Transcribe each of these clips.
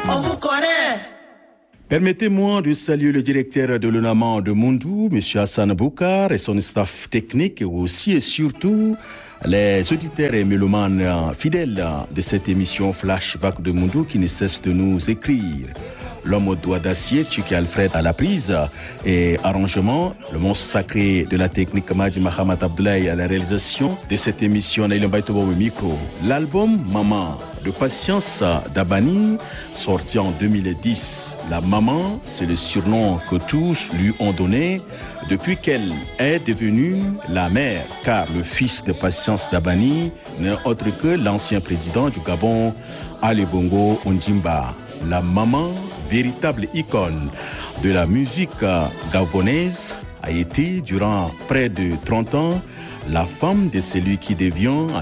On vous connaît. Permettez-moi de saluer le directeur de l'UNAMAN de Moundou, M. Hassan Boukar, et son staff technique, et aussi et surtout les auditeurs et mélomanes fidèles de cette émission Flashback de Moundou qui ne cesse de nous écrire. L'homme au doigt d'acier, Tchiki Alfred à la prise et arrangement, le monstre sacré de la technique Maji Mahamat Abdoulaye à la réalisation de cette émission Naïlam Baitobo au micro. L'album Maman de Patience Dabani, sorti en 2010. La Maman, c'est le surnom que tous lui ont donné depuis qu'elle est devenue la mère, car le fils de Patience Dabani n'est autre que l'ancien président du Gabon, Ali Bongo Ondimba. La Maman, véritable icône de la musique gabonaise, a été durant près de 30 ans la femme de celui qui devient en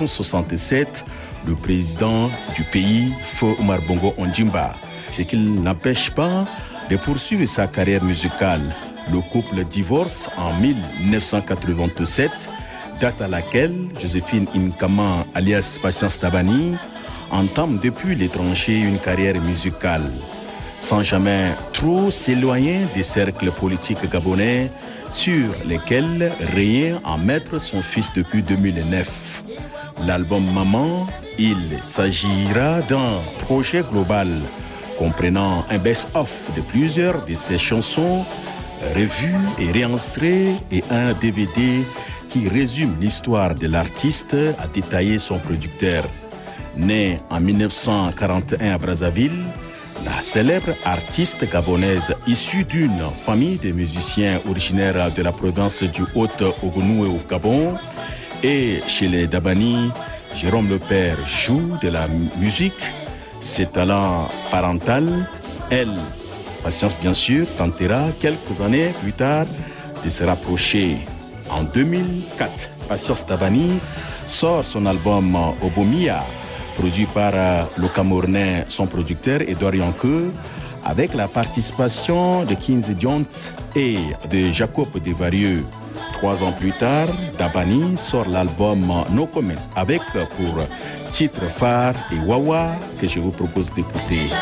1967 le président du pays, Feu Omar Bongo Ondimba. Ce qui n'empêche pas de poursuivre sa carrière musicale. Le couple divorce en 1987, date à laquelle Joséphine Nkama, alias Patience Dabani, entame depuis les tranchées une carrière musicale, sans jamais trop s'éloigner des cercles politiques gabonais sur lesquels régnait en maître son fils depuis 2009. L'album Maman, il s'agira d'un projet global comprenant un best-of de plusieurs de ses chansons revues et réenregistrées et un DVD qui résume l'histoire de l'artiste, a détaillé son producteur. Née en 1941 à Brazzaville, la célèbre artiste gabonaise issue d'une famille de musiciens originaires de la province du Haut-Ogooué au Gabon, et chez les Dabani, Jérôme le Père joue de la musique. Ses talents parentaux, elle, Patience bien sûr, tentera quelques années plus tard de se rapprocher. En 2004, Patience Dabani sort son album Obomia, produit par le Camerounais, son producteur Edouard Yanke, avec la participation de Kinzi Diont et de Jacob Desvarieux. 3 ans plus tard, Dabani sort l'album No Comment avec pour titre phare et Wawa que je vous propose d'écouter.